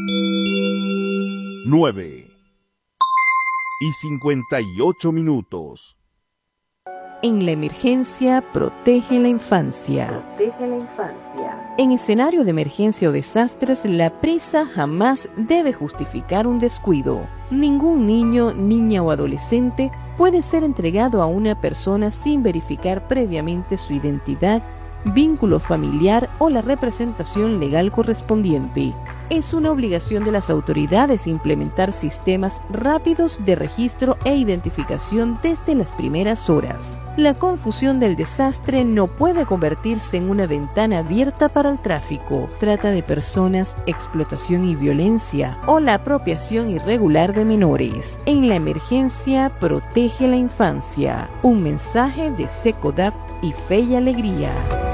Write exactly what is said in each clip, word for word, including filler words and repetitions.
nueve y cincuenta y ocho minutos. En la emergencia, protege la infancia. Protege la infancia. En escenario de emergencia o desastres, la prisa jamás debe justificar un descuido. Ningún niño, niña o adolescente puede ser entregado a una persona sin verificar previamente su identidad, vínculo familiar o la representación legal correspondiente. Es una obligación de las autoridades implementar sistemas rápidos de registro e identificación desde las primeras horas. La confusión del desastre no puede convertirse en una ventana abierta para el tráfico, trata de personas, explotación y violencia o la apropiación irregular de menores. En la emergencia, protege la infancia. Un mensaje de SECODAP y Fe y Alegría.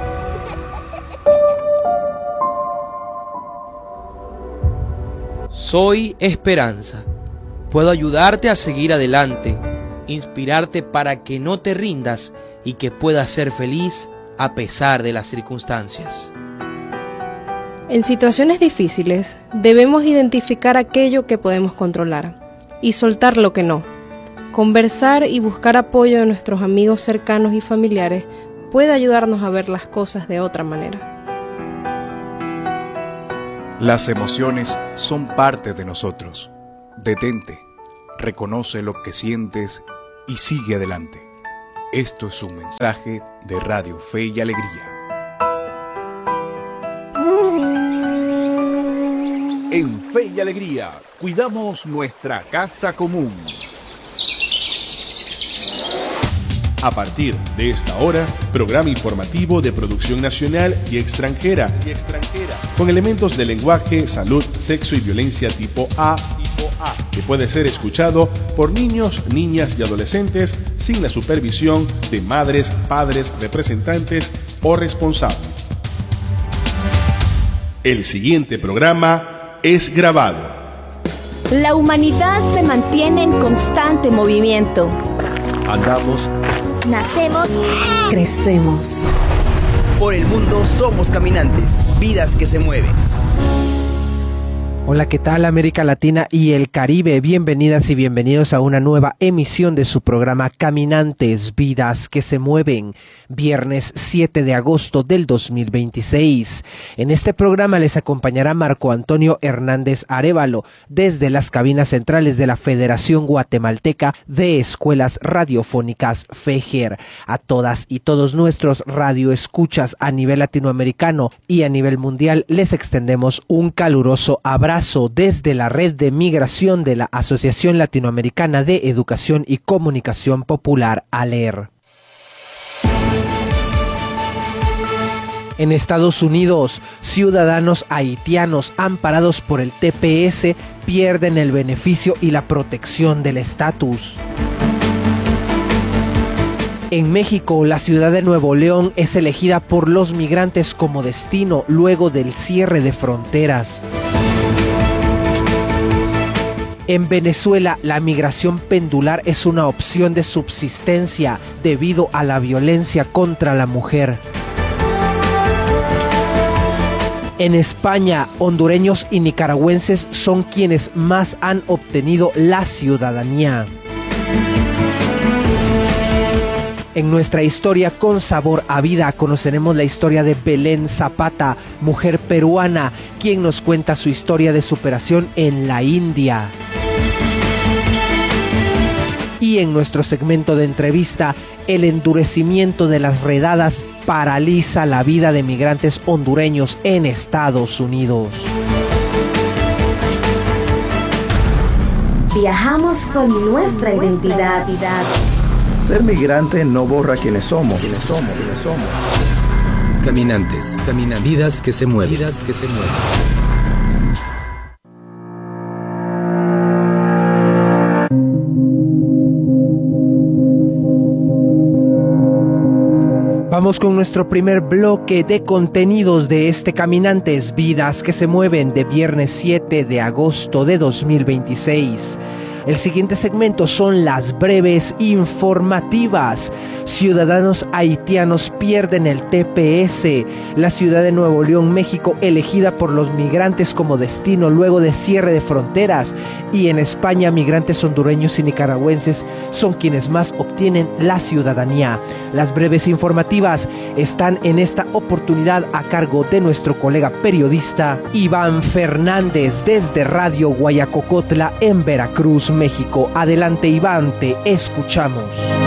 Soy esperanza. Puedo ayudarte a seguir adelante, inspirarte para que no te rindas y que puedas ser feliz a pesar de las circunstancias. En situaciones difíciles, debemos identificar aquello que podemos controlar y soltar lo que no. Conversar y buscar apoyo de nuestros amigos cercanos y familiares puede ayudarnos a ver las cosas de otra manera. Las emociones son parte de nosotros. Detente, reconoce lo que sientes y sigue adelante. Esto es un mensaje de Radio Fe y Alegría. En Fe y Alegría, cuidamos nuestra casa común. A partir de esta hora, programa informativo de producción nacional y extranjera, y extranjera, con elementos de lenguaje, salud, sexo y violencia tipo A, tipo A, que puede ser escuchado por niños, niñas y adolescentes sin la supervisión de madres, padres, representantes o responsables. El siguiente programa es grabado. La humanidad se mantiene en constante movimiento. Andamos, nacemos, crecemos. Por el mundo somos caminantes, vidas que se mueven. Hola, ¿qué tal América Latina y el Caribe? Bienvenidas y bienvenidos a una nueva emisión de su programa Caminantes, Vidas que se Mueven, viernes siete de agosto del dos mil veintiséis. En este programa les acompañará Marco Antonio Hernández Arévalo desde las cabinas centrales de la Federación Guatemalteca de Escuelas Radiofónicas FEGER. A todas y todos nuestros radioescuchas a nivel latinoamericano y a nivel mundial les extendemos un caluroso abrazo desde la red de migración de la Asociación Latinoamericana de Educación y Comunicación Popular, ALER. En Estados Unidos, ciudadanos haitianos amparados por el T P S pierden el beneficio y la protección del estatus. En México, la ciudad de Nuevo León es elegida por los migrantes como destino luego del cierre de fronteras. En Venezuela, la migración pendular es una opción de subsistencia debido a la violencia contra la mujer. En España, hondureños y nicaragüenses son quienes más han obtenido la ciudadanía. En nuestra historia con sabor a vida conoceremos la historia de Belén Zapata, mujer peruana, quien nos cuenta su historia de superación en la India. Y en nuestro segmento de entrevista, el endurecimiento de las redadas paraliza la vida de migrantes hondureños en Estados Unidos. Viajamos con nuestra identidad. Ser migrante no borra quienes somos, quienes somos, quienes somos. Caminantes, caminan, vidas que se mueven, vidas que se mueven. Vamos con nuestro primer bloque de contenidos de este Caminantes, Vidas que se Mueven de viernes siete de agosto de dos mil veintiséis. El siguiente segmento son las breves informativas. Ciudadanos haitianos pierden el T P S. La ciudad de Nuevo León, México, elegida por los migrantes como destino luego de cierre de fronteras. Y en España, migrantes hondureños y nicaragüenses son quienes más obtienen la ciudadanía. Las breves informativas están en esta oportunidad a cargo de nuestro colega periodista Iván Fernández desde Radio Guayacocotla en Veracruz, México. Adelante, Iván, te escuchamos.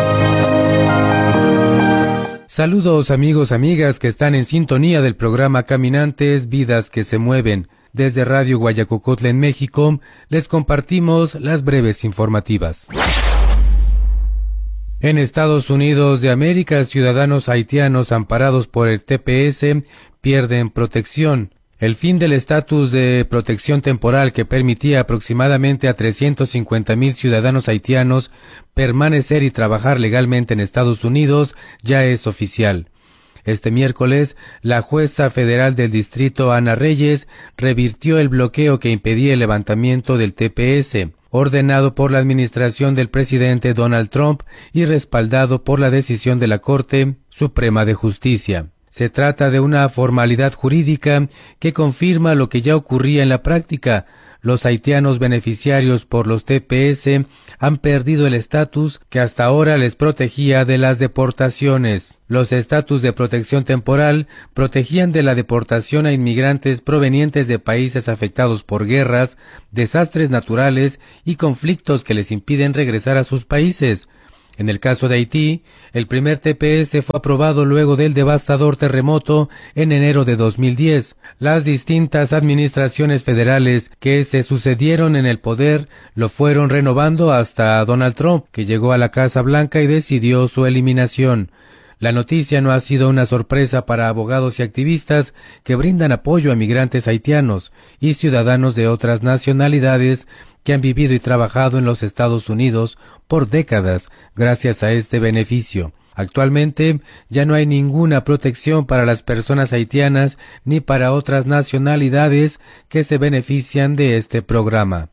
Saludos amigos, amigas que están en sintonía del programa Caminantes, Vidas que se mueven. Desde Radio Guayacocotla en México, les compartimos las breves informativas. En Estados Unidos de América, ciudadanos haitianos amparados por el T P S pierden protección. El fin del estatus de protección temporal que permitía aproximadamente a trescientos cincuenta mil ciudadanos haitianos permanecer y trabajar legalmente en Estados Unidos ya es oficial. Este miércoles, la jueza federal del distrito Ana Reyes revirtió el bloqueo que impedía el levantamiento del T P S, ordenado por la administración del presidente Donald Trump y respaldado por la decisión de la Corte Suprema de Justicia. Se trata de una formalidad jurídica que confirma lo que ya ocurría en la práctica. Los haitianos beneficiarios por los T P S han perdido el estatus que hasta ahora les protegía de las deportaciones. Los estatus de protección temporal protegían de la deportación a inmigrantes provenientes de países afectados por guerras, desastres naturales y conflictos que les impiden regresar a sus países. En el caso de Haití, el primer T P S fue aprobado luego del devastador terremoto en enero de dos mil diez. Las distintas administraciones federales que se sucedieron en el poder lo fueron renovando hasta Donald Trump, que llegó a la Casa Blanca y decidió su eliminación. La noticia no ha sido una sorpresa para abogados y activistas que brindan apoyo a migrantes haitianos y ciudadanos de otras nacionalidades que han vivido y trabajado en los Estados Unidos por décadas gracias a este beneficio. Actualmente ya no hay ninguna protección para las personas haitianas ni para otras nacionalidades que se benefician de este programa.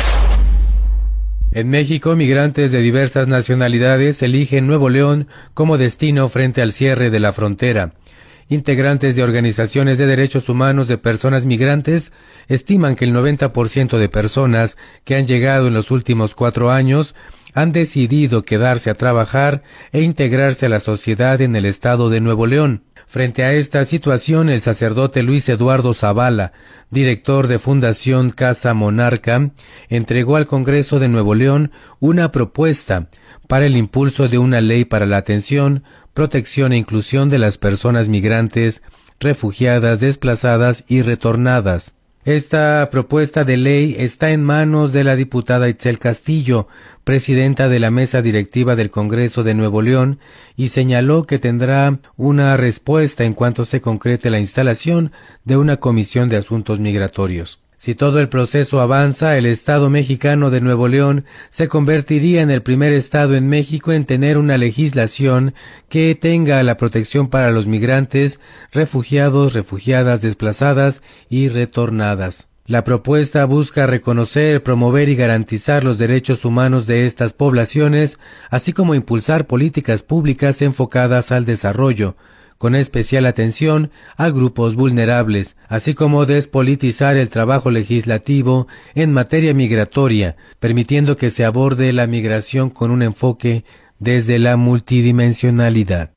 En México, migrantes de diversas nacionalidades eligen Nuevo León como destino frente al cierre de la frontera. Integrantes de organizaciones de derechos humanos de personas migrantes estiman que el noventa por ciento de personas que han llegado en los últimos cuatro años han decidido quedarse a trabajar e integrarse a la sociedad en el estado de Nuevo León. Frente a esta situación, el sacerdote Luis Eduardo Zavala, director de Fundación Casa Monarca, entregó al Congreso de Nuevo León una propuesta para el impulso de una ley para la atención, protección e inclusión de las personas migrantes, refugiadas, desplazadas y retornadas. Esta propuesta de ley está en manos de la diputada Itzel Castillo, presidenta de la mesa directiva del Congreso de Nuevo León, y señaló que tendrá una respuesta en cuanto se concrete la instalación de una comisión de asuntos migratorios. Si todo el proceso avanza, el Estado mexicano de Nuevo León se convertiría en el primer Estado en México en tener una legislación que tenga la protección para los migrantes, refugiados, refugiadas, desplazadas y retornadas. La propuesta busca reconocer, promover y garantizar los derechos humanos de estas poblaciones, así como impulsar políticas públicas enfocadas al desarrollo, con especial atención a grupos vulnerables, así como despolitizar el trabajo legislativo en materia migratoria, permitiendo que se aborde la migración con un enfoque desde la multidimensionalidad.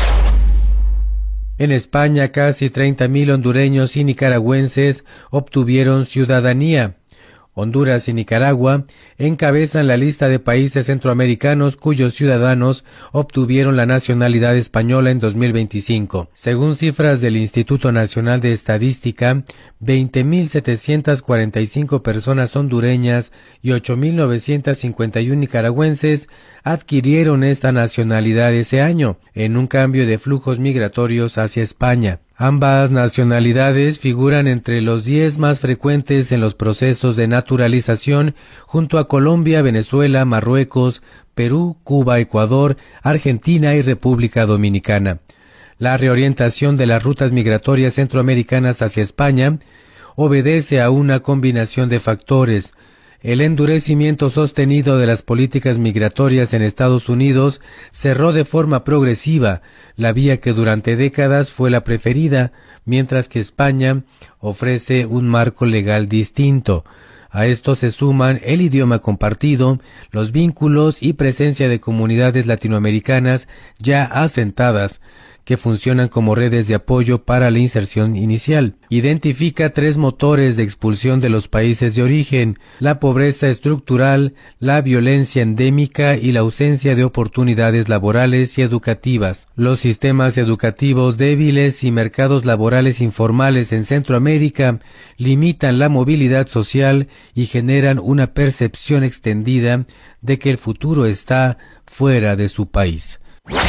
En España, casi treinta mil hondureños y nicaragüenses obtuvieron ciudadanía. Honduras y Nicaragua encabezan la lista de países centroamericanos cuyos ciudadanos obtuvieron la nacionalidad española en dos mil veinticinco. Según cifras del Instituto Nacional de Estadística, veinte mil setecientas cuarenta y cinco personas hondureñas y ocho mil novecientas cincuenta y uno nicaragüenses adquirieron esta nacionalidad ese año, en un cambio de flujos migratorios hacia España. Ambas nacionalidades figuran entre los diez más frecuentes en los procesos de naturalización junto a Colombia, Venezuela, Marruecos, Perú, Cuba, Ecuador, Argentina y República Dominicana. La reorientación de las rutas migratorias centroamericanas hacia España obedece a una combinación de factores: el endurecimiento sostenido de las políticas migratorias en Estados Unidos cerró de forma progresiva la vía que durante décadas fue la preferida, mientras que España ofrece un marco legal distinto. A esto se suman el idioma compartido, los vínculos y presencia de comunidades latinoamericanas ya asentadas, que funcionan como redes de apoyo para la inserción inicial. Identifica tres motores de expulsión de los países de origen: la pobreza estructural, la violencia endémica y la ausencia de oportunidades laborales y educativas. Los sistemas educativos débiles y mercados laborales informales en Centroamérica limitan la movilidad social y generan una percepción extendida de que el futuro está fuera de su país.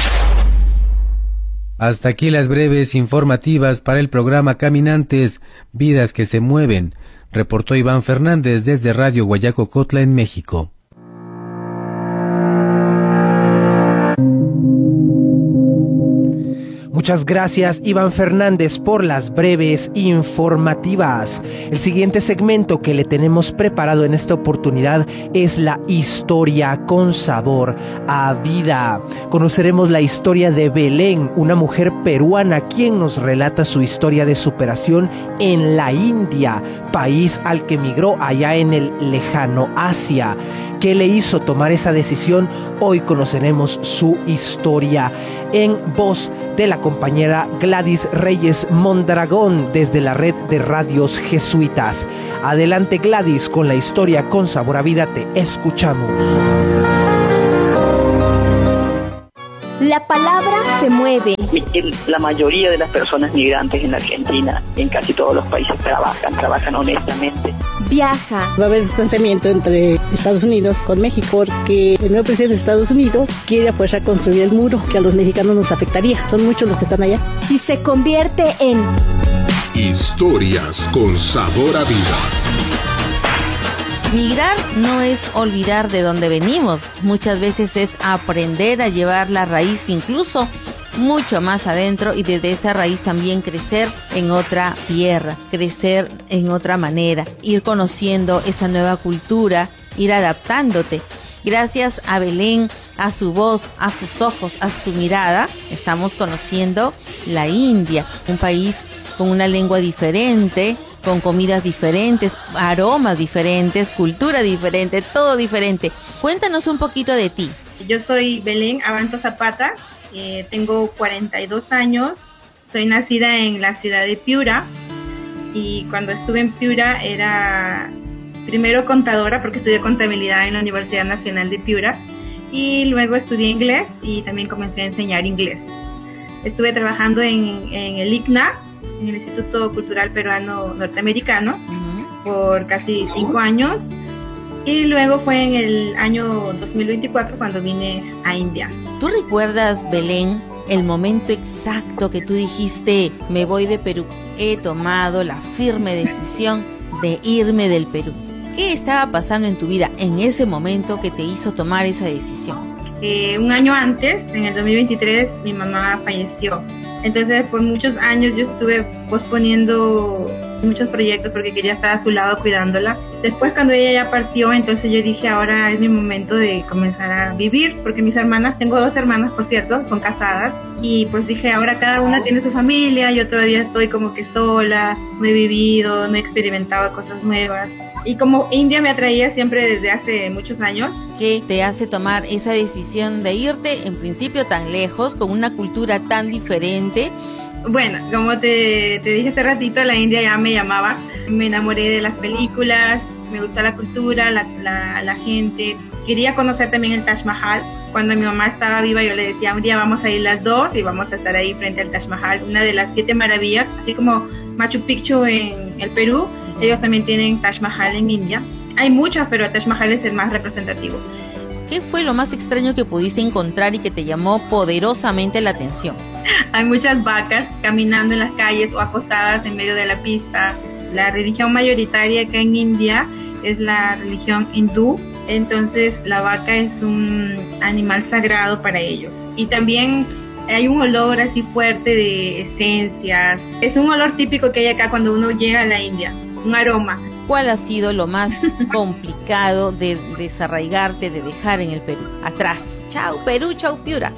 Hasta aquí las breves informativas para el programa Caminantes, Vidas que se Mueven, reportó Iván Fernández desde Radio Guayacocotla en México. Muchas gracias, Iván Fernández, por las breves informativas. El siguiente segmento que le tenemos preparado en esta oportunidad es la historia con sabor a vida. Conoceremos la historia de Belén, una mujer peruana quien nos relata su historia de superación en la India, país al que migró allá en el lejano Asia. ¿Qué le hizo tomar esa decisión? Hoy conoceremos su historia en voz de la compañera Gladys Reyes Mondragón desde la red de radios jesuitas. Adelante, Gladys, con la historia con sabor a vida, te escuchamos. La palabra se mueve. La mayoría de las personas migrantes en la Argentina, en casi todos los países, trabajan, trabajan honestamente. Viaja. Va a haber distanciamiento entre Estados Unidos con México porque el nuevo presidente de Estados Unidos quiere a fuerza construir el muro que a los mexicanos nos afectaría. Son muchos los que están allá. Y se convierte en historias con sabor a vida. Migrar no es olvidar de dónde venimos, muchas veces es aprender a llevar la raíz incluso mucho más adentro y desde esa raíz también crecer en otra tierra, crecer en otra manera, ir conociendo esa nueva cultura, ir adaptándote. Gracias a Belén, a su voz, a sus ojos, a su mirada, estamos conociendo la India, un país con una lengua diferente, con comidas diferentes, aromas diferentes, cultura diferente, todo diferente. Cuéntanos un poquito de ti. Yo soy Belén Abanto Zapata, eh, tengo cuarenta y dos años, soy nacida en la ciudad de Piura y cuando estuve en Piura era primero contadora porque estudié contabilidad en la Universidad Nacional de Piura y luego estudié inglés y también comencé a enseñar inglés. Estuve trabajando en, en el I C N A, en el Instituto Cultural Peruano Norteamericano, uh-huh. por casi cinco años y luego fue en el año dos mil veinticuatro cuando vine a India. ¿Tú recuerdas, Belén, el momento exacto que tú dijiste, me voy de Perú? He tomado la firme decisión de irme del Perú. ¿Qué estaba pasando en tu vida en ese momento que te hizo tomar esa decisión? Eh, un año antes, en el dos mil veintitrés, mi mamá falleció. Entonces, por muchos años yo estuve posponiendo muchos proyectos porque quería estar a su lado cuidándola. Después, cuando ella ya partió, entonces yo dije, ahora es mi momento de comenzar a vivir, porque mis hermanas, tengo dos hermanas, por cierto, son casadas, y pues dije, ahora cada una tiene su familia, yo todavía estoy como que sola, no he vivido, no he experimentado cosas nuevas. Y como India me atraía siempre desde hace muchos años. ¿Qué te hace tomar esa decisión de irte, en principio, tan lejos, con una cultura tan diferente? Bueno, como te, te dije hace ratito, la India ya me llamaba. Me enamoré de las películas, me gusta la cultura, la, la, la gente. Quería conocer también el Taj Mahal. Cuando mi mamá estaba viva, yo le decía, un día vamos a ir las dos y vamos a estar ahí frente al Taj Mahal, una de las siete maravillas, así como Machu Picchu en el Perú. Ellos también tienen Taj Mahal en India. Hay muchos, pero el Taj Mahal es el más representativo. ¿Qué fue lo más extraño que pudiste encontrar y que te llamó poderosamente la atención? Hay muchas vacas caminando en las calles o acostadas en medio de la pista. La religión mayoritaria acá en India es la religión hindú. Entonces la vaca es un animal sagrado para ellos. Y también hay un olor así fuerte de esencias. Es un olor típico que hay acá cuando uno llega a la India. Un aroma. ¿cuál ha sido lo más complicado de desarraigarte, de dejar en el Perú? Atrás. Chau Perú, chau Piura.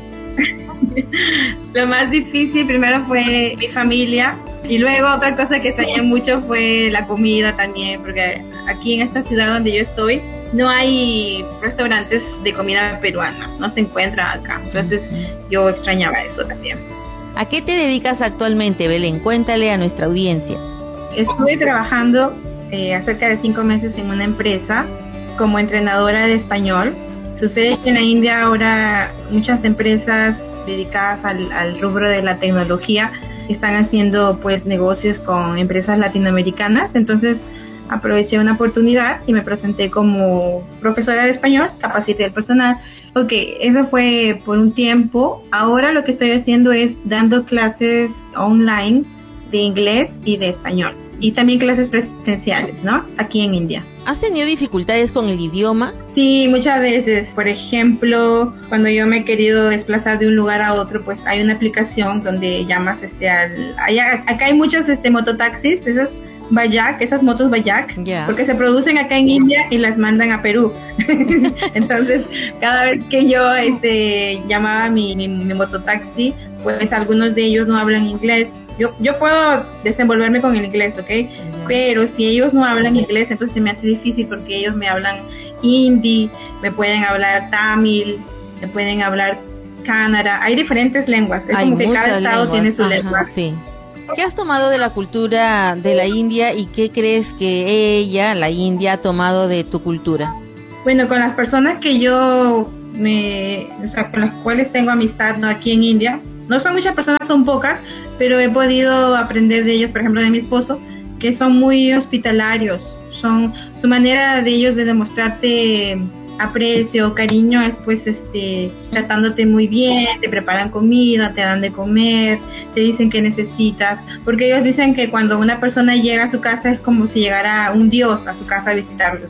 Lo más difícil primero fue mi familia, y luego otra cosa que extrañé mucho fue la comida también, porque aquí en esta ciudad donde yo estoy no hay restaurantes de comida peruana, no se encuentra acá, entonces yo extrañaba eso también. ¿A qué te dedicas actualmente, Belén? Cuéntale a nuestra audiencia. Estuve trabajando eh, cerca de cinco meses en una empresa como entrenadora de español. Sucede que en la India ahora muchas empresas dedicadas al, al rubro de la tecnología están haciendo pues negocios con empresas latinoamericanas, entonces aproveché una oportunidad y me presenté como profesora de español, capacité al personal. Ok, eso fue por un tiempo. Ahora lo que estoy haciendo es dando clases online de inglés y de español, y también clases presenciales, ¿no? Aquí en India. ¿Has tenido dificultades con el idioma? Sí, muchas veces. Por ejemplo, cuando yo me he querido desplazar de un lugar a otro, pues hay una aplicación donde llamas este al... Allá, acá hay muchos este, mototaxis, esas Bajaj, esas motos Bajaj, yeah. porque se producen acá en India y las mandan a Perú. Entonces, cada vez que yo este, llamaba mi, mi, mi mototaxi, pues algunos de ellos no hablan inglés. Yo, yo puedo desenvolverme con el inglés, ¿ok? Yeah. Pero si ellos no hablan inglés, entonces se me hace difícil, porque ellos me hablan hindi, me pueden hablar tamil, me pueden hablar kannada. Hay diferentes lenguas. Es Hay como que cada estado lenguas. tiene su Ajá, lengua. Sí. ¿Qué has tomado de la cultura de la India y qué crees que ella, la India, ha tomado de tu cultura? Bueno, con las personas que yo me, o sea, con las cuales tengo amistad, ¿no? Aquí en India, no son muchas personas, son pocas, pero he podido aprender de ellos, por ejemplo, de mi esposo, que son muy hospitalarios. Son su manera de ellos de demostrarte aprecio, cariño, es pues este tratándote muy bien, te preparan comida, te dan de comer, te dicen que necesitas, porque ellos dicen que cuando una persona llega a su casa es como si llegara un dios a su casa a visitarlos.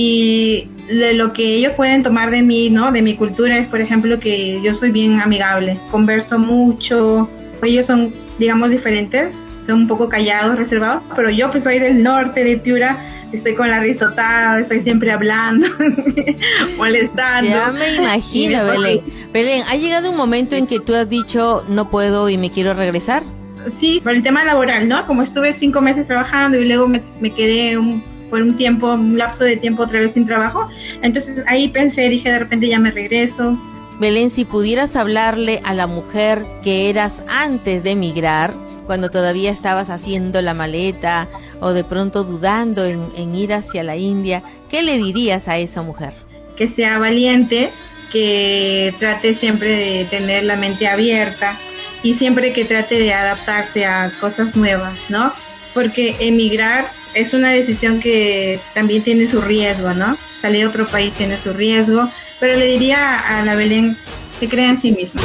Y de lo que ellos pueden tomar de mí, ¿no? De mi cultura es, por ejemplo, que yo soy bien amigable, converso mucho. Ellos son, digamos, diferentes, son un poco callados, reservados, pero yo pues soy del norte, de Piura, estoy con la risotada, estoy siempre hablando, molestando. Ya me imagino, Belén. Belén, ¿ha llegado un momento en que tú has dicho, no puedo y me quiero regresar? Sí, por el tema laboral, ¿no? Como estuve cinco meses trabajando y luego me, me quedé un, por un tiempo, un lapso de tiempo otra vez sin trabajo, entonces ahí pensé, dije, de repente ya me regreso. Belén, si pudieras hablarle a la mujer que eras antes de emigrar, cuando todavía estabas haciendo la maleta o de pronto dudando en, en ir hacia la India, ¿qué le dirías a esa mujer? Que sea valiente, que trate siempre de tener la mente abierta y siempre que trate de adaptarse a cosas nuevas, ¿no? Porque emigrar es una decisión que también tiene su riesgo, ¿no? Salir a otro país tiene su riesgo, pero le diría a la Belén que crea en sí misma.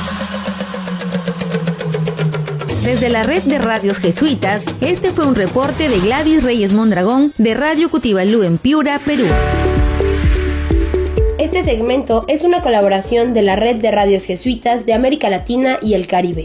Desde la red de radios jesuitas, este fue un reporte de Gladys Reyes Mondragón de Radio Cutibalú en Piura, Perú. Este segmento es una colaboración de la red de radios jesuitas de América Latina y el Caribe.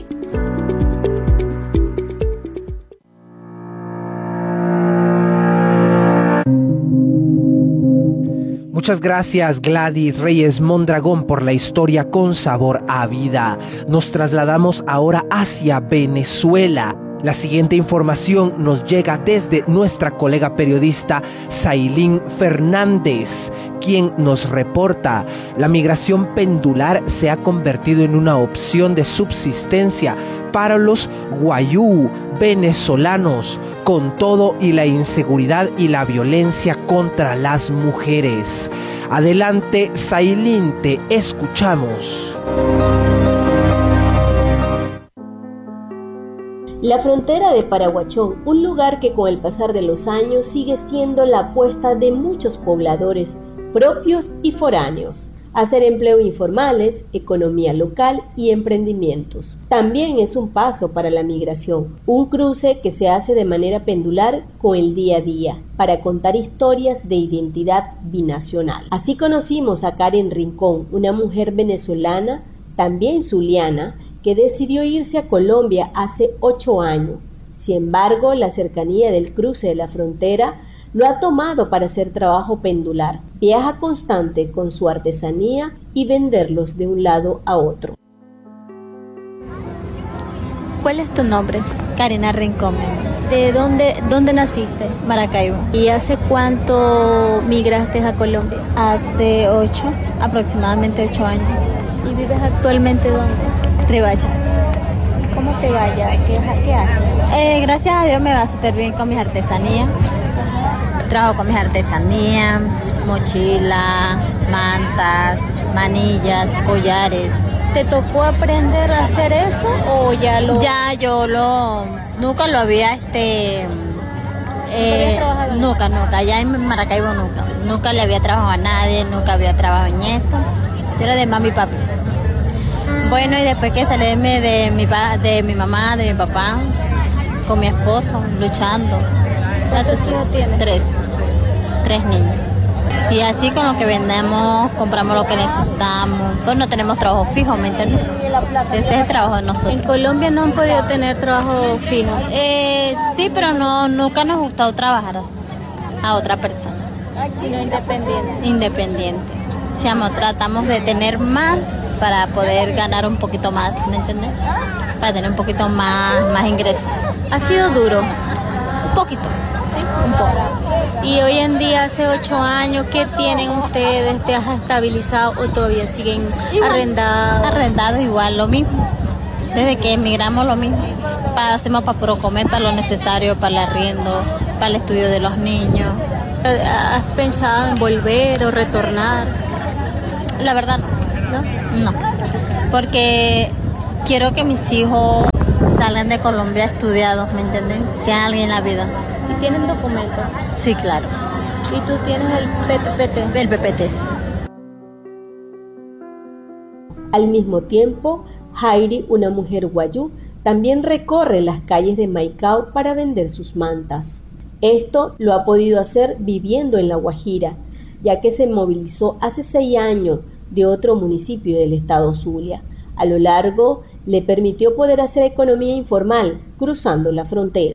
Muchas gracias, Gladys Reyes Mondragón, por la historia con sabor a vida. Nos trasladamos ahora hacia Venezuela. La siguiente información nos llega desde nuestra colega periodista Sailín Fernández, quien nos reporta: la migración pendular se ha convertido en una opción de subsistencia para los guayú venezolanos, con todo y la inseguridad y la violencia contra las mujeres. Adelante, Sailín, te escuchamos. La frontera de Paraguachón, un lugar que con el pasar de los años sigue siendo la apuesta de muchos pobladores, propios y foráneos, hacer empleo informales, economía local y emprendimientos. También es un paso para la migración, un cruce que se hace de manera pendular con el día a día, para contar historias de identidad binacional. Así conocimos a Karen Rincón, una mujer venezolana, también zuliana, que decidió irse a Colombia hace ocho años. Sin embargo, la cercanía del cruce de la frontera lo ha tomado para hacer trabajo pendular. Viaja constante con su artesanía y venderlos de un lado a otro. ¿Cuál es tu nombre? Karina Rincón. ¿De dónde, dónde naciste? Maracaibo. ¿Y hace cuánto migraste a Colombia? Hace ocho, aproximadamente ocho años. ¿Y vives actualmente dónde? Riohacha. ¿Cómo te va allá? ¿Qué, qué haces? Eh, gracias a Dios me va súper bien con mis artesanías. Trabajo con mis artesanías, mochilas, mantas, manillas, collares. ¿Te tocó aprender a hacer eso o ya lo...? Ya yo lo... Nunca lo había, este... Eh, nunca, nunca. Ya en Maracaibo nunca. Nunca le había trabajado a nadie, nunca había trabajado en esto. Yo era de mami y papi. Bueno, y después que salí de mi, de mi, de mi mamá, de mi papá, con mi esposo, luchando. ¿Cuántos hijos tienes? Tres. Tres niños. Y así con lo que vendemos, compramos lo que necesitamos. Pues no tenemos trabajo fijo, ¿me entiendes? Este es el trabajo de nosotros. ¿En Colombia no han podido tener trabajo fijo? Eh, sí, pero no, nunca nos ha gustado trabajar así, a otra persona. Sino independiente. Independiente. O sea, tratamos de tener más para poder ganar un poquito más, ¿me entiendes? Para tener un poquito más, más ingresos. ¿Ha sido duro? Un poquito. ¿Sí? Un poco. Y hoy en día, hace ocho años, ¿qué tienen ustedes? ¿Te has estabilizado o todavía siguen igual, arrendados? Arrendados igual, lo mismo. Desde que emigramos lo mismo. Pa, hacemos para puro comer, para lo necesario, para el arriendo, para el estudio de los niños. ¿Has pensado en volver o retornar? La verdad no. No. No. Porque quiero que mis hijos salgan de Colombia estudiados, ¿me entienden? Sean alguien en la vida. ¿Y tienen documentos? Sí, claro. ¿Y tú tienes el P P T? El P P T. Al mismo tiempo, Jairi, una mujer guayú, también recorre las calles de Maicao para vender sus mantas. Esto lo ha podido hacer viviendo en La Guajira, ya que se movilizó hace seis años de otro municipio del estado Zulia. A lo largo, le permitió poder hacer economía informal cruzando la frontera.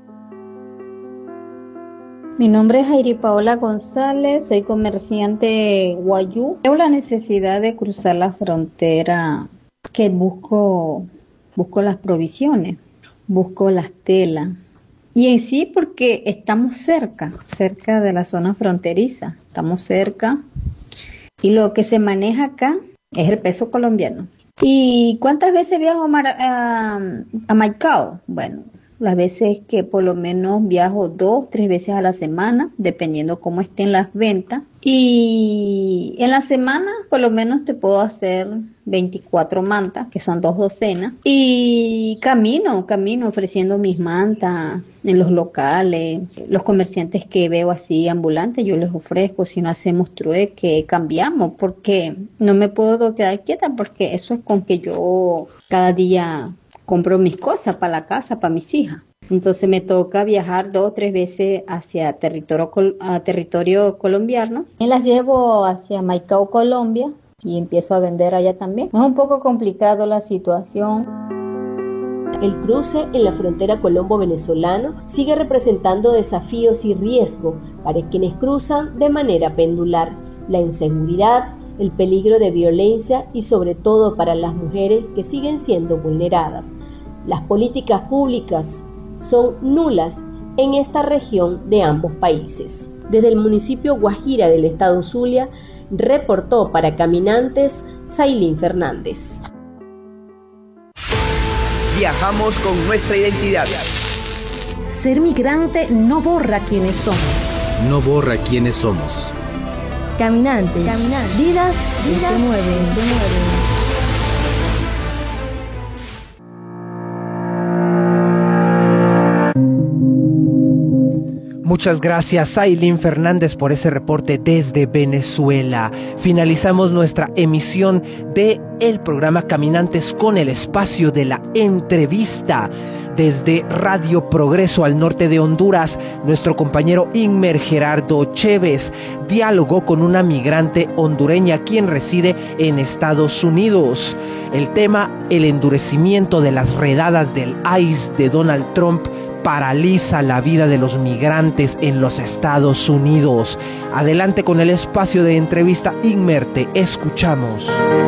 Mi nombre es Jairi Paola González, soy comerciante guayú. Tengo la necesidad de cruzar la frontera, que busco, busco las provisiones, busco las telas. Y en sí porque estamos cerca, cerca de la zona fronteriza, estamos cerca. Y lo que se maneja acá es el peso colombiano. ¿Y cuántas veces viajo a, Mar a, a Maicao? Bueno, las veces que por lo menos viajo dos, tres veces a la semana, dependiendo cómo estén las ventas. Y en la semana por lo menos te puedo hacer veinticuatro mantas, que son dos docenas. Y camino, camino ofreciendo mis mantas en los locales. Los comerciantes que veo así ambulantes, yo les ofrezco. Si no hacemos trueque, cambiamos, porque no me puedo quedar quieta, porque eso es con que yo cada día compro mis cosas para la casa, para mis hijas. Entonces me toca viajar dos o tres veces hacia territorio, a territorio colombiano. Y las llevo hacia Maicao, Colombia, y empiezo a vender allá también. Es un poco complicado la situación. El cruce en la frontera colombo-venezolano sigue representando desafíos y riesgos para quienes cruzan de manera pendular. La inseguridad, el peligro de violencia y sobre todo para las mujeres que siguen siendo vulneradas. Las políticas públicas son nulas en esta región de ambos países. Desde el municipio Guajira del estado Zulia, reportó para Caminantes Sailín Fernández. Viajamos con nuestra identidad. Ser migrante no borra quiénes somos. No borra quiénes somos. Caminantes. Caminantes. Vidas, Vidas que se mueven. Se mueven. Muchas gracias, Sailín Fernández, por ese reporte desde Venezuela. Finalizamos nuestra emisión de el programa Caminantes con el espacio de la entrevista. Desde Radio Progreso al norte de Honduras, nuestro compañero Inmer Gerardo Chévez dialogó con una migrante hondureña quien reside en Estados Unidos. El tema, el endurecimiento de las redadas del I C E de Donald Trump paraliza la vida de los migrantes en los Estados Unidos. Adelante con el espacio de entrevista Inmerte, escuchamos.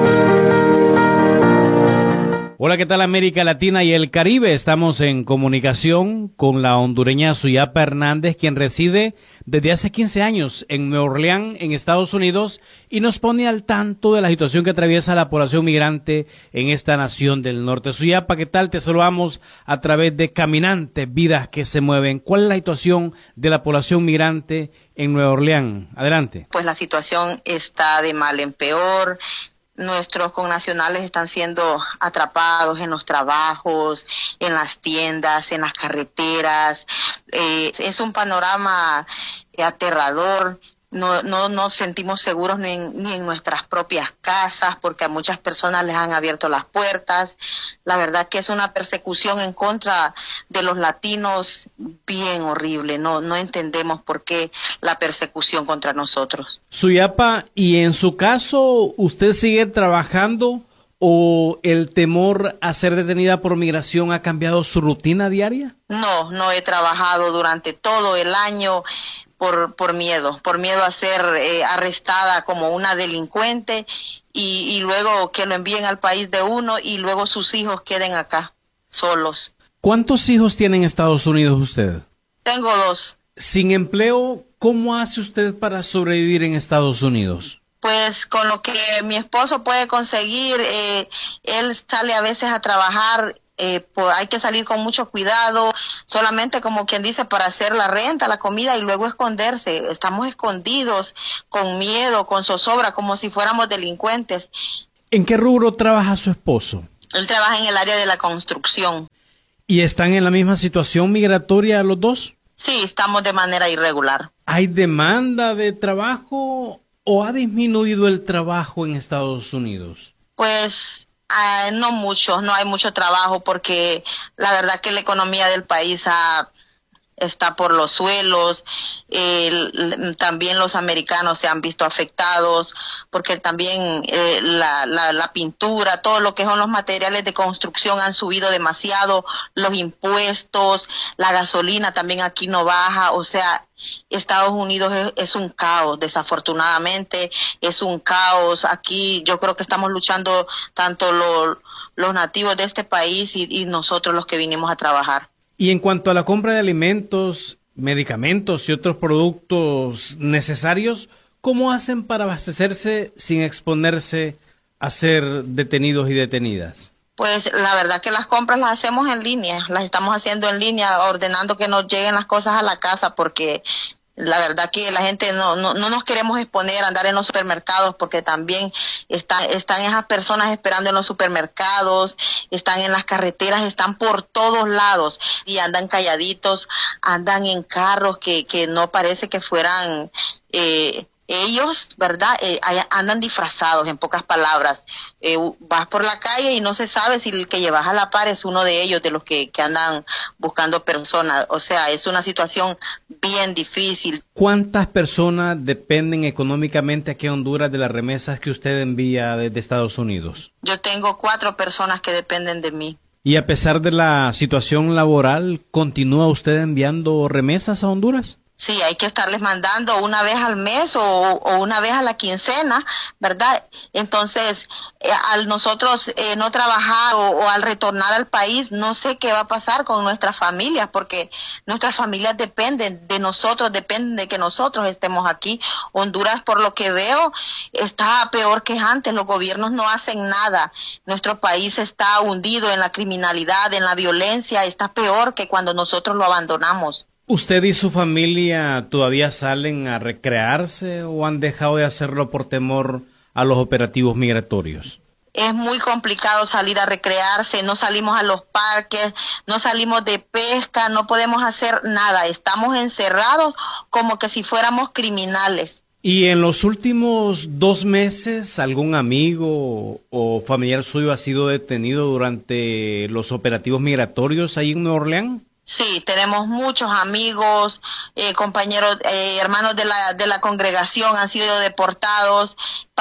Hola, ¿qué tal América Latina y el Caribe? Estamos en comunicación con la hondureña Suyapa Hernández, quien reside desde hace quince años en Nueva Orleans, en Estados Unidos, y nos pone al tanto de la situación que atraviesa la población migrante en esta nación del norte. Suyapa, ¿qué tal? Te saludamos a través de Caminantes, Vidas que se Mueven. ¿Cuál es la situación de la población migrante en Nueva Orleans? Adelante. Pues la situación está de mal en peor. Nuestros connacionales están siendo atrapados en los trabajos, en las tiendas, en las carreteras. Eh, es un panorama aterrador. No, no nos sentimos seguros ni en, ni en nuestras propias casas, porque a muchas personas les han abierto las puertas. La verdad que es una persecución en contra de los latinos bien horrible. No, no entendemos por qué la persecución contra nosotros. Suyapa, ¿y en su caso usted sigue trabajando o el temor a ser detenida por migración ha cambiado su rutina diaria? No, no he trabajado durante todo el año. Por, por miedo, por miedo a ser eh, arrestada como una delincuente y, y luego que lo envíen al país de uno y luego sus hijos queden acá, solos. ¿Cuántos hijos tiene en Estados Unidos usted? Tengo dos. Sin empleo, ¿cómo hace usted para sobrevivir en Estados Unidos? Pues con lo que mi esposo puede conseguir, eh, él sale a veces a trabajar. Eh, por, hay que salir con mucho cuidado, solamente como quien dice para hacer la renta, la comida y luego esconderse. Estamos escondidos, con miedo, con zozobra, como si fuéramos delincuentes. ¿En qué rubro trabaja su esposo? Él trabaja en el área de la construcción. ¿Y están en la misma situación migratoria los dos? Sí, estamos de manera irregular. ¿Hay demanda de trabajo o ha disminuido el trabajo en Estados Unidos? Pues Uh, no mucho, no hay mucho trabajo porque la verdad que la economía del país ha, está por los suelos. El, también los americanos se han visto afectados porque también eh, la, la, la pintura, todo lo que son los materiales de construcción han subido demasiado, los impuestos, la gasolina también aquí no baja, o sea, Estados Unidos es, es un caos, desafortunadamente es un caos. Aquí yo creo que estamos luchando tanto lo, los nativos de este país y, y nosotros los que vinimos a trabajar. Y en cuanto a la compra de alimentos, medicamentos y otros productos necesarios, ¿cómo hacen para abastecerse sin exponerse a ser detenidos y detenidas? Pues la verdad que las compras las hacemos en línea, las estamos haciendo en línea, ordenando que nos lleguen las cosas a la casa, porque la verdad que la gente no, no, no nos queremos exponer a andar en los supermercados, porque también están, están esas personas esperando en los supermercados, están en las carreteras, están por todos lados y andan calladitos, andan en carros que, que no parece que fueran eh, ellos, ¿verdad? Eh, andan disfrazados, en pocas palabras. Eh, vas por la calle y no se sabe si el que llevas a la par es uno de ellos, de los que, que andan buscando personas. O sea, es una situación bien difícil. ¿Cuántas personas dependen económicamente aquí en Honduras de las remesas que usted envía desde Estados Unidos? Yo tengo cuatro personas que dependen de mí. ¿Y a pesar de la situación laboral, continúa usted enviando remesas a Honduras? Sí, hay que estarles mandando una vez al mes o, o una vez a la quincena, ¿verdad? Entonces, eh, al nosotros eh, no trabajar o, o al retornar al país, no sé qué va a pasar con nuestras familias, porque nuestras familias dependen de nosotros, dependen de que nosotros estemos aquí. Honduras, por lo que veo, está peor que antes. Los gobiernos no hacen nada. Nuestro país está hundido en la criminalidad, en la violencia. Está peor que cuando nosotros lo abandonamos. ¿Usted y su familia todavía salen a recrearse o han dejado de hacerlo por temor a los operativos migratorios? Es muy complicado salir a recrearse, no salimos a los parques, no salimos de pesca, no podemos hacer nada, estamos encerrados como que si fuéramos criminales. ¿Y en los últimos dos meses algún amigo o familiar suyo ha sido detenido durante los operativos migratorios ahí en Nueva Orleans? Sí, tenemos muchos amigos, eh, compañeros, eh, hermanos de la de la congregación han sido deportados,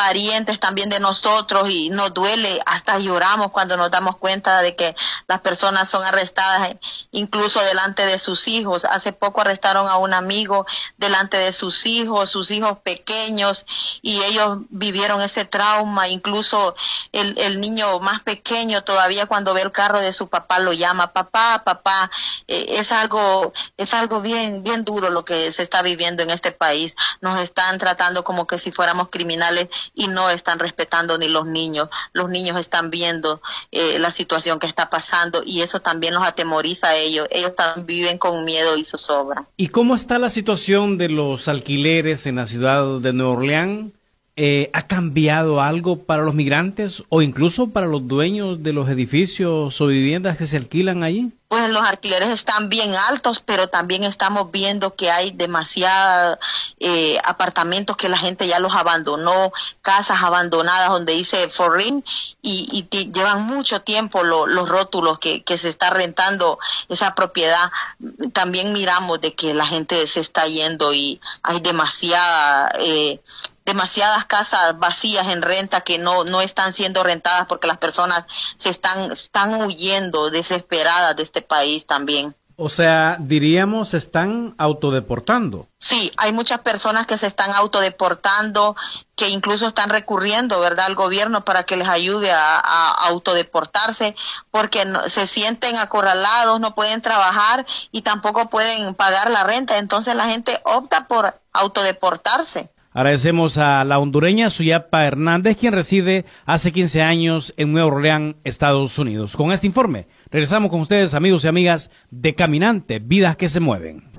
parientes también de nosotros, y nos duele, hasta lloramos cuando nos damos cuenta de que las personas son arrestadas, incluso delante de sus hijos. Hace poco arrestaron a un amigo delante de sus hijos, sus hijos pequeños, y ellos vivieron ese trauma. Incluso el, el niño más pequeño todavía, cuando ve el carro de su papá, lo llama papá, papá. Eh, es algo, es algo bien, bien duro lo que se está viviendo en este país. Nos están tratando como que si fuéramos criminales, y no están respetando ni los niños. Los niños están viendo eh, la situación que está pasando, y eso también los atemoriza a ellos. Ellos también viven con miedo y zozobra. ¿Y cómo está la situación de los alquileres en la ciudad de Nueva Orleans? Eh, ¿Ha cambiado algo para los migrantes o incluso para los dueños de los edificios o viviendas que se alquilan allí? Pues los alquileres están bien altos, pero también estamos viendo que hay demasiados eh, apartamentos que la gente ya los abandonó, casas abandonadas donde dice for rent, y, y llevan mucho tiempo lo, los rótulos que, que se está rentando esa propiedad. También miramos de que la gente se está yendo y hay demasiada... Eh, demasiadas casas vacías en renta que no no están siendo rentadas porque las personas se están están huyendo desesperadas de este país también. O sea, diríamos, se están autodeportando. Sí, hay muchas personas que se están autodeportando, que incluso están recurriendo, ¿verdad?, al gobierno para que les ayude a, a autodeportarse, porque no, se sienten acorralados, no pueden trabajar y tampoco pueden pagar la renta. Entonces la gente opta por autodeportarse. Agradecemos a la hondureña Suyapa Hernández, quien reside hace quince años en Nueva Orleans, Estados Unidos. Con este informe, regresamos con ustedes, amigos y amigas de Caminante, Vidas que se Mueven.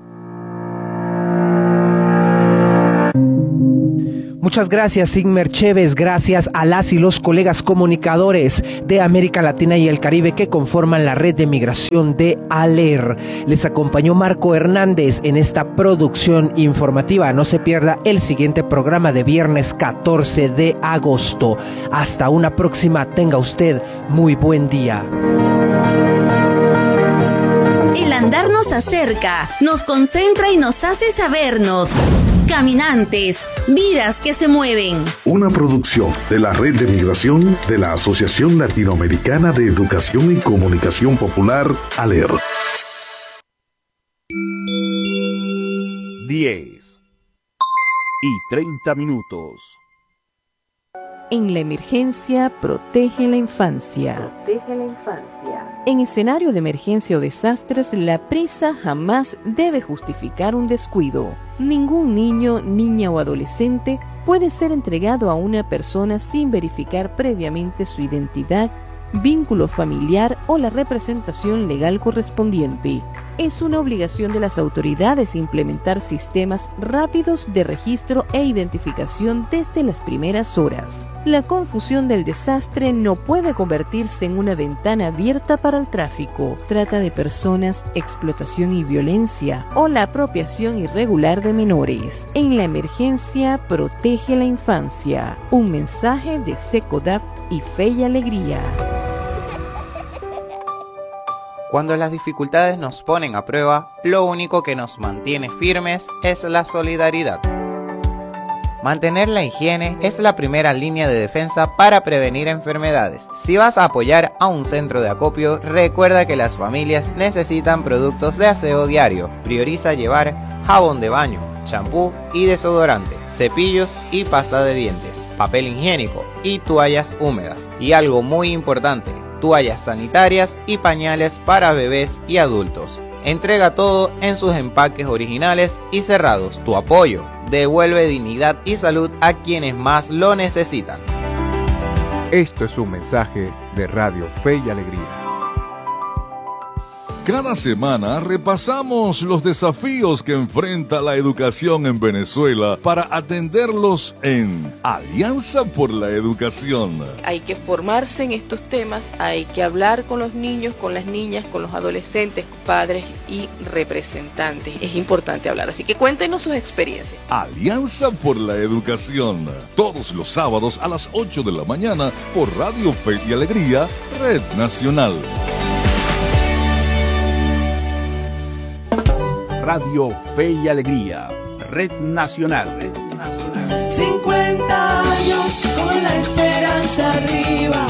Muchas gracias, Sigmer Chévez. Gracias a las y los colegas comunicadores de América Latina y el Caribe que conforman la red de migración de ALER. Les acompañó Marco Hernández en esta producción informativa. No se pierda el siguiente programa de viernes catorce de agosto. Hasta una próxima. Tenga usted muy buen día. El andar nos acerca, nos concentra y nos hace sabernos. Caminantes, vidas que se mueven. Una producción de la Red de Migración de la Asociación Latinoamericana de Educación y Comunicación Popular, ALER. diez y treinta minutos. En la emergencia, protege la infancia. Protege la infancia. En escenario de emergencia o desastres, la prisa jamás debe justificar un descuido. Ningún niño, niña o adolescente puede ser entregado a una persona sin verificar previamente su identidad, vínculo familiar o la representación legal correspondiente. Es una obligación de las autoridades implementar sistemas rápidos de registro e identificación desde las primeras horas. La confusión del desastre no puede convertirse en una ventana abierta para el tráfico, trata de personas, explotación y violencia o la apropiación irregular de menores. En la emergencia, protege la infancia. Un mensaje de SECODAP y Fe y Alegría. Cuando las dificultades nos ponen a prueba, lo único que nos mantiene firmes es la solidaridad. Mantener la higiene es la primera línea de defensa para prevenir enfermedades. Si vas a apoyar a un centro de acopio, recuerda que las familias necesitan productos de aseo diario. Prioriza llevar jabón de baño, champú y desodorante, cepillos y pasta de dientes, papel higiénico y toallas húmedas. Y algo muy importante, toallas sanitarias y pañales para bebés y adultos. Entrega todo en sus empaques originales y cerrados. Tu apoyo devuelve dignidad y salud a quienes más lo necesitan. Esto es un mensaje de Radio Fe y Alegría. Cada semana repasamos los desafíos que enfrenta la educación en Venezuela para atenderlos en Alianza por la Educación. Hay que formarse en estos temas, hay que hablar con los niños, con las niñas, con los adolescentes, padres y representantes. Es importante hablar, así que cuéntenos sus experiencias. Alianza por la Educación, todos los sábados a las ocho de la mañana por Radio Fe y Alegría, Red Nacional. Radio Fe y Alegría, Red Nacional. Red Nacional. cincuenta años Vamos arriba.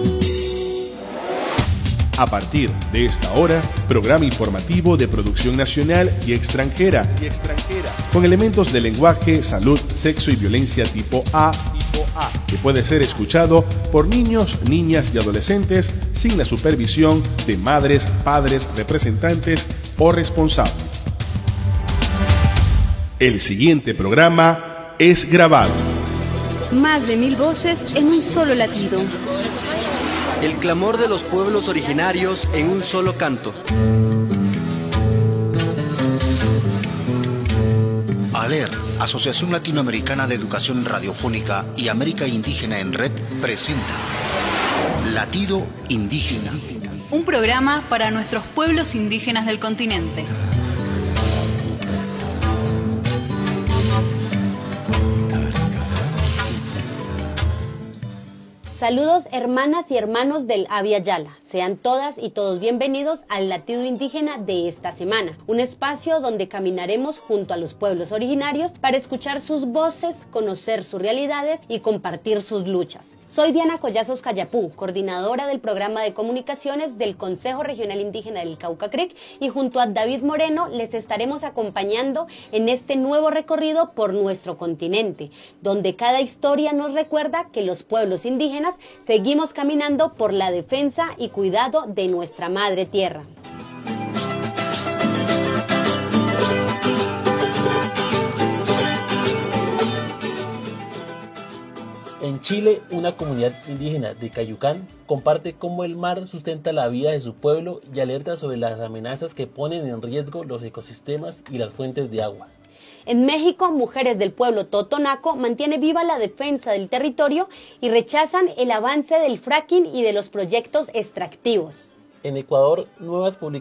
A partir de esta hora, programa informativo de producción nacional y extranjera, y extranjera, con elementos de lenguaje, salud, sexo y violencia tipo A, tipo A, que puede ser escuchado por niños, niñas y adolescentes sin la supervisión de madres, padres, representantes o responsables. El siguiente programa es grabado. Más de mil voces en un solo latido. El clamor de los pueblos originarios en un solo canto. ALER, Asociación Latinoamericana de Educación Radiofónica y América Indígena en Red, presenta Latido Indígena. Un programa para nuestros pueblos indígenas del continente. Saludos hermanas y hermanos del Abya Yala. Sean todas y todos bienvenidos al Latido Indígena de esta semana, un espacio donde caminaremos junto a los pueblos originarios para escuchar sus voces, conocer sus realidades y compartir sus luchas. Soy Diana Collazos Cayapú, coordinadora del programa de comunicaciones del Consejo Regional Indígena del Cauca Creek, y junto a David Moreno les estaremos acompañando en este nuevo recorrido por nuestro continente, donde cada historia nos recuerda que los pueblos indígenas seguimos caminando por la defensa y cuidado de nuestra madre tierra. En Chile, una comunidad indígena de Cayucán comparte cómo el mar sustenta la vida de su pueblo y alerta sobre las amenazas que ponen en riesgo los ecosistemas y las fuentes de agua. En México, mujeres del pueblo totonaco mantienen viva la defensa del territorio y rechazan el avance del fracking y de los proyectos extractivos. En Ecuador, nuevas publicaciones